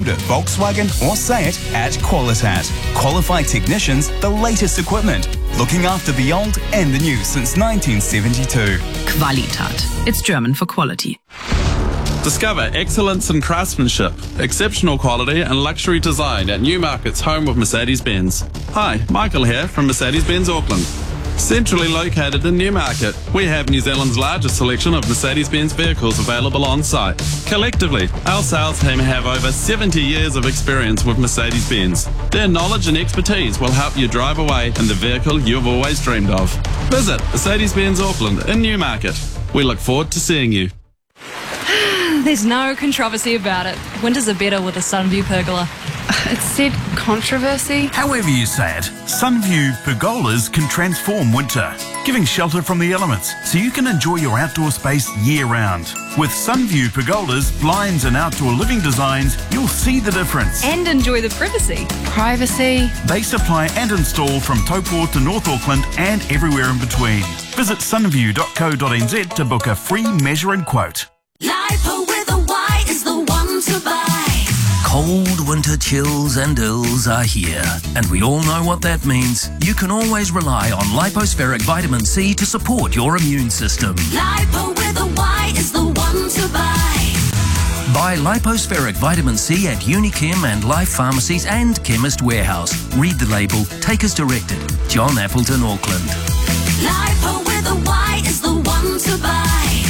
Skoda, Volkswagen or Seat at Qualitat. Qualified technicians, the latest equipment. Looking after the old and the new since 1972. Qualitat. It's German for quality. Discover excellence in craftsmanship, exceptional quality and luxury design at Newmarket's home of Mercedes-Benz. Hi, Michael here from Mercedes-Benz Auckland. Centrally located in Newmarket, we have New Zealand's largest selection of Mercedes-Benz vehicles available on site. Collectively, our sales team have over 70 years of experience with Mercedes-Benz. Their knowledge and expertise will help you drive away in the vehicle you've always dreamed of. Visit Mercedes-Benz Auckland in Newmarket. We look forward to seeing you. There's no controversy about it. Winters are better with a Sunview pergola. It said controversy. However you say it, Sunview pergolas can transform winter, giving shelter from the elements so you can enjoy your outdoor space year-round. With Sunview pergolas, blinds and outdoor living designs, you'll see the difference. And enjoy the privacy. Privacy. They supply and install from Taupo to North Auckland and everywhere in between. Visit sunview.co.nz to book a free measure and quote. Lipo with a Y is the one to buy. Cold winter chills and ills are here, and we all know what that means. You can always rely on Lipospheric Vitamin C to support your immune system. Lipo with a Y is the one to buy. Buy Lipospheric Vitamin C at Unichem and Life Pharmacies and Chemist Warehouse. Read the label. Take as directed. John Appleton, Auckland. Lipo with a Y is the one to buy.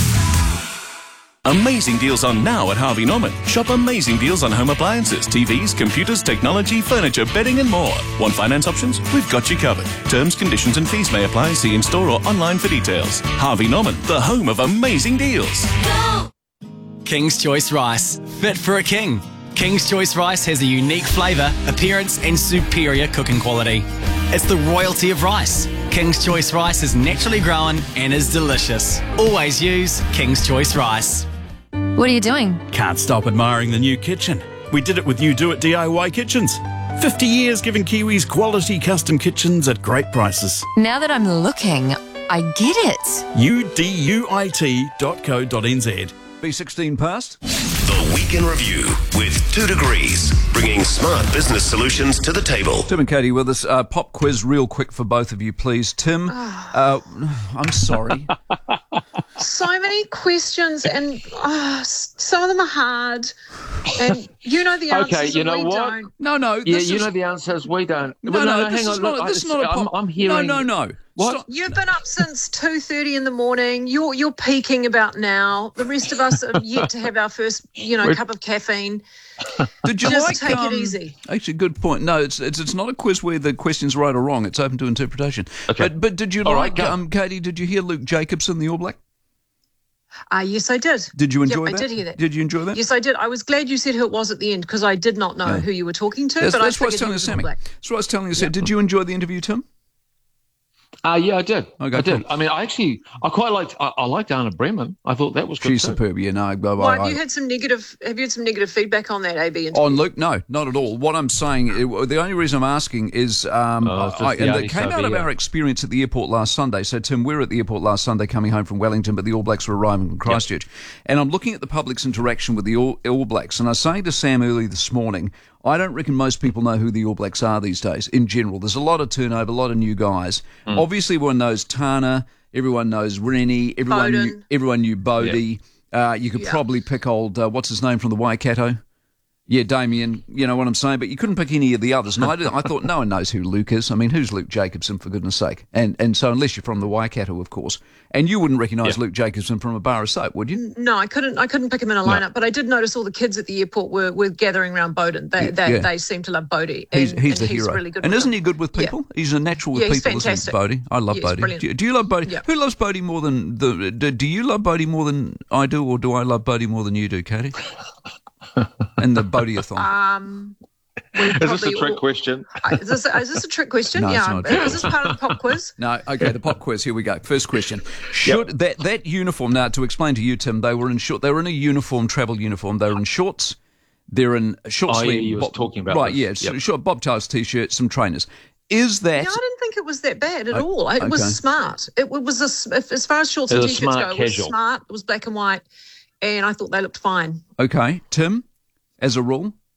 Amazing deals on now at Harvey Norman. Shop amazing deals on home appliances, TVs, computers, technology, furniture, bedding and more. Want finance options? We've got you covered. Terms, conditions and fees may apply. See in-store or online for details. Harvey Norman, the home of amazing deals. Go! King's Choice Rice. Fit for a king. King's Choice Rice has a unique flavour, appearance and superior cooking quality. It's the royalty of rice. King's Choice Rice is naturally grown and is delicious. Always use King's Choice Rice. What are you doing? Can't stop admiring the new kitchen. We did it with You Do It DIY Kitchens. 50 years giving Kiwis quality custom kitchens at great prices. Now that I'm looking, I get it. uduit.co.nz. B16 past. The Week in Review with 2 Degrees, bringing smart business solutions to the table. Tim and Katie with us. Pop quiz real quick for both of you, please. Tim, I'm sorry. So many questions, and some of them are hard. And you know the answers. Okay, you know what? Don't. No. Yeah, you know the answers. We don't. No, hang on. Look, this is not a pop. I'm hearing. No. What? Stop. You've been up since 2:30 in the morning. You're peaking about now. The rest of us are yet to have our first, cup of caffeine. Did you Just take it easy. Actually, good point. No, it's not a quiz where the question's right or wrong. It's open to interpretation. Okay. But did you Katie? Did you hear Luke Jacobson, the All Black? Yes, I did. Did you enjoy that? I did hear that. Did you enjoy that? Yes, I did. I was glad you said who it was at the end because I did not know who you were talking to. That's but what I I was telling you, Sammy. That's what I was telling you. Yep. Did you enjoy the interview, Tim? Yeah, I did. Okay, I did. cool. I mean, I quite liked. I liked Anna Bremen. I thought that was good. She's too. superb. Yeah, no. Well, have you had some negative feedback on that, AB? Interview? On Luke? No, not at all. What I'm saying, the only reason I'm asking is, and it came out of our experience at the airport last Sunday. So, Tim, we were at the airport last Sunday coming home from Wellington, but the All Blacks were arriving from Christchurch. Yep. And I'm looking at the public's interaction with the All Blacks, and I was saying to Sam early this morning, I don't reckon most people know who the All Blacks are these days, in general. There's a lot of turnover, a lot of new guys. Obviously, everyone knows Tana, everyone knows Rennie, everyone knew Bodie. Yep. You could probably pick old, what's his name from the Waikato? Yeah, Damien, you know what I'm saying? But you couldn't pick any of the others. And I thought no one knows who Luke is. I mean, who's Luke Jacobson, for goodness sake? And so unless you're from the Waikato, of course. And you wouldn't recognise Luke Jacobson from a bar of soap, would you? No, I couldn't pick him in a lineup, but I did notice all the kids at the airport were gathering around Bowden. They seem to love Bodie. He's the hero. He's really good. And isn't he good with people? Yeah. He's a natural with people, fantastic. Isn't he, Bodie? I love Bodie. Do you love Bodie? Yeah. Who loves Bodie more than do you love Bodie more than I do, or do I love Bodie more than you do, Katie? And the Bodie-a-thon. Is this a trick question? Is this a trick question? No, yeah. It's not. Is this part of the pop quiz? No. Okay, the pop quiz. Here we go. First question. Should that uniform, now to explain to you, Tim, they were in a uniform, travel uniform. They were in shorts. They're in short sleeve. You were talking about right, this. yeah. Short Bob Charles T-shirt, some trainers. Is that... Yeah, I didn't think it was that bad at all. It was smart. It was, as far as shorts and T-shirts go, it was smart. It was black and white, and I thought they looked fine. Okay. Tim, as a rule,